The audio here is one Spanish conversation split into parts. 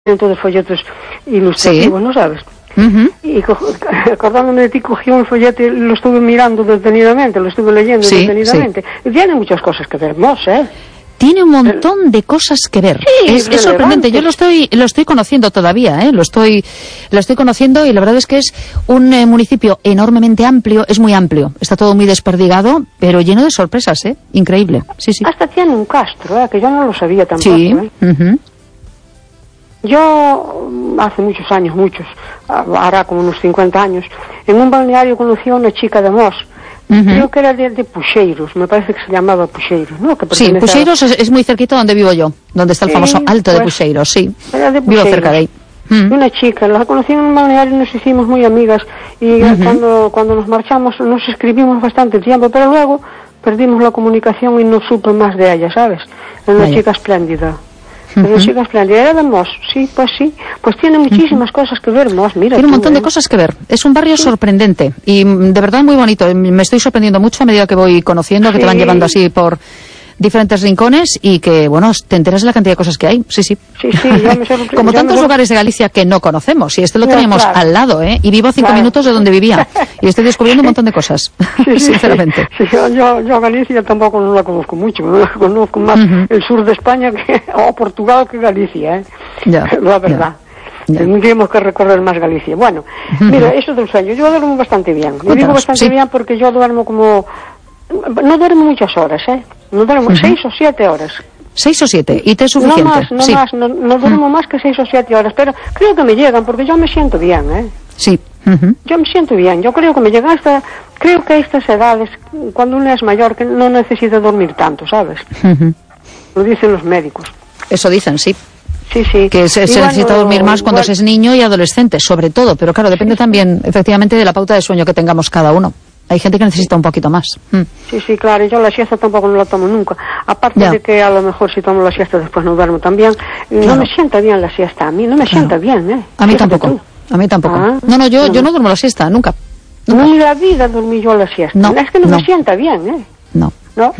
todos folletos ilustrativos, sí. ¿no sabes? Y acordándome de ti, cogí un folleto y lo estuve mirando detenidamente, lo estuve leyendo detenidamente. Sí. Y tiene muchas cosas que ver, ¿no? Tiene un montón de cosas que ver. Sí, es sorprendente. Yo lo estoy conociendo todavía, lo estoy conociendo, y la verdad es que es un municipio enormemente amplio, es muy amplio, está todo muy desperdigado, pero lleno de sorpresas, increíble. Sí, sí. Hasta tiene un castro, que yo no lo sabía tampoco. Sí. Yo, hace muchos años, hará como unos 50 años, en un balneario conocí a una chica de Mos. Creo que era de Puxeiros, me parece que se llamaba Puxeiros, ¿no? Que sí, Puxeiros es muy cerquito donde vivo yo, donde está el famoso Alto de Puxeiros, sí. Vivo cerca de ahí. Una chica, la conocí en un balneario y nos hicimos muy amigas, y cuando nos marchamos nos escribimos bastante tiempo, pero luego perdimos la comunicación y no supe más de ella, ¿sabes? Era una chica espléndida. Una chica espléndida, era de Mos, pues tiene muchísimas cosas que ver, Mos, mira. Tiene un montón de cosas que ver, es un barrio sorprendente y de verdad muy bonito, me estoy sorprendiendo mucho a medida que voy conociendo, que te van llevando así por diferentes rincones y que, bueno, te enteras de la cantidad de cosas que hay, sí, yo me sorprendo. Como tantos lugares de Galicia que no conocemos, y lo teníamos al lado, y vivo a 5 minutos de donde vivía, y estoy descubriendo un montón de cosas, sinceramente. Sí, yo Galicia tampoco no la conozco mucho, conozco más el sur de España o Portugal que Galicia, la verdad. Tendríamos que recorrer más Galicia. Bueno, mira, eso del sueño, yo duermo bastante bien. Yo digo bastante bien porque yo duermo como... No duermo muchas horas, no duermo 6 o 7 horas. 6 o 7, ¿y te es suficiente? No duermo más que 6 o 7 horas, pero creo que me llegan porque yo me siento bien, Sí. Yo me siento bien, yo creo que me llegan creo que a estas edades, cuando uno es mayor, que no necesita dormir tanto, ¿sabes? Lo dicen los médicos. Eso dicen, sí. Sí. Que se necesita dormir más cuando se es niño y adolescente, sobre todo, pero claro, depende también, efectivamente, de la pauta de sueño que tengamos cada uno. Hay gente que necesita un poquito más. Sí, claro, yo la siesta tampoco no la tomo nunca. Aparte de que a lo mejor si tomo la siesta después no duermo también. No me sienta bien la siesta, a mí no me sienta bien, A mí tampoco. No, yo no duermo la siesta, nunca. Ni la vida dormí yo la siesta. No, es que no me sienta bien, No.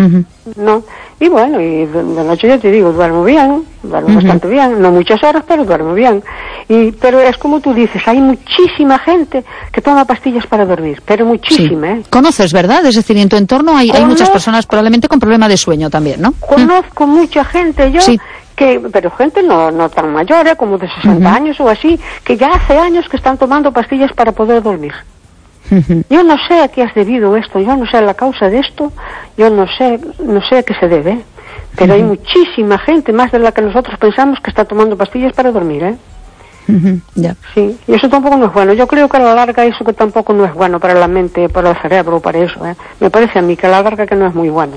Y bueno, y de noche yo te digo, duermo bien, duermo bastante bien, no muchas horas, pero duermo bien. Pero es como tú dices, hay muchísima gente que toma pastillas para dormir, pero muchísima, Conoces, ¿verdad? Es decir, en tu entorno hay muchas personas probablemente con problema de sueño también, ¿no? Conozco mucha gente, pero gente no tan mayor, como de 60 años o así, que ya hace años que están tomando pastillas para poder dormir. Yo no sé a qué has debido esto, yo no sé la causa de esto, yo no sé a qué se debe, pero hay muchísima gente, más de la que nosotros pensamos, que está tomando pastillas para dormir, Sí, y eso tampoco no es bueno. Yo creo que a la larga eso que tampoco no es bueno para la mente, para el cerebro, para eso, Me parece a mí que a la larga que no es muy bueno,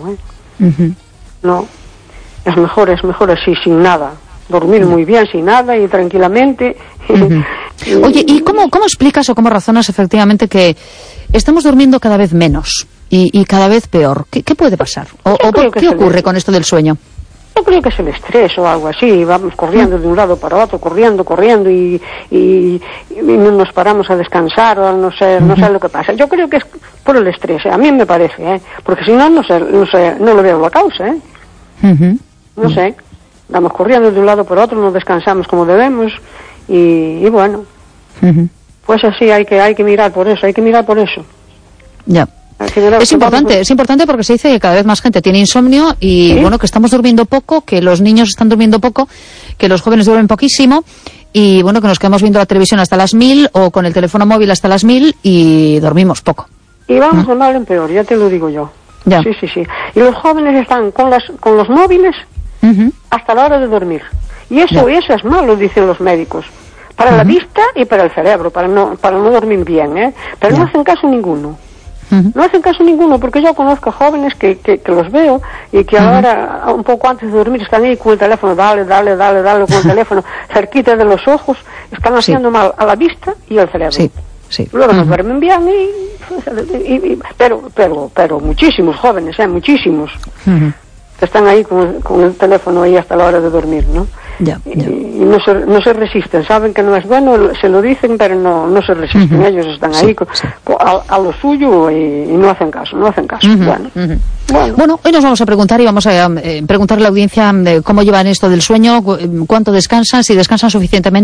No, es mejor así, sin nada. Dormir muy bien, sin nada y tranquilamente. Oye, ¿y cómo explicas o cómo razonas efectivamente que estamos durmiendo cada vez menos y cada vez peor? ¿Qué puede pasar? ¿Qué ocurre con esto del sueño? Yo creo que es el estrés o algo así, vamos corriendo de un lado para otro, corriendo y no nos paramos a descansar o no sé lo que pasa. Yo creo que es por el estrés, a mí me parece, porque si no lo veo la causa, No sé, vamos corriendo de un lado para otro, no descansamos como debemos y bueno, pues así hay que mirar por eso, Ya. Es importante porque se dice que cada vez más gente tiene insomnio y bueno, que estamos durmiendo poco, que los niños están durmiendo poco, que los jóvenes duermen poquísimo y bueno, que nos quedamos viendo la televisión hasta las 1000 o con el teléfono móvil hasta las 1000 y dormimos poco. Y vamos de mal en peor, ya te lo digo yo. Ya. Sí. Y los jóvenes están con los móviles hasta la hora de dormir. Y eso es malo, dicen los médicos. Para la vista y para el cerebro, para no dormir bien, Pero no hacen caso ninguno. No hacen caso ninguno, porque yo conozco jóvenes que los veo y que ahora, un poco antes de dormir, están ahí con el teléfono, dale con el teléfono, cerquita de los ojos, están haciendo mal a la vista y al cerebro. Sí. Luego no duermen bien, pero muchísimos jóvenes, muchísimos, que están ahí con el teléfono ahí hasta la hora de dormir, ¿no? Y no se resisten, saben que no es bueno, se lo dicen, pero no se resisten. Ellos están ahí a lo suyo y no hacen caso. Bueno, hoy nos vamos a preguntar y vamos a preguntarle a la audiencia cómo llevan esto del sueño, cuánto descansan, si descansan suficientemente.